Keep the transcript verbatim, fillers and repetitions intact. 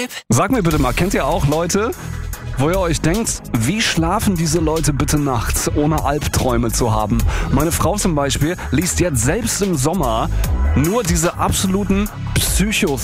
Tipp. Sag mir bitte mal, kennt ihr auch Leute, wo ihr euch denkt, wie schlafen diese Leute bitte nachts, ohne Albträume zu haben? Meine Frau zum Beispiel liest jetzt selbst im Sommer nur diese absoluten Psychos